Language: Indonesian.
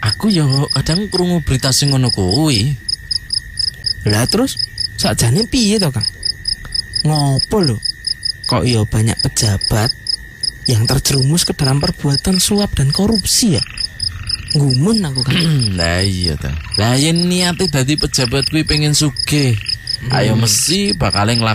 Aku ya kadang krungu berita sing ngono kuwi. Lah terus sakjane piye to, Kang? Ngopo lho? Kok ya banyak pejabat yang terjerumus ke dalam perbuatan suap dan korupsi ya? Gumun aku kan. Lah iya ta. Lah yen niate dadi pejabat kuwi pengen sugih. Ayo mesti bakal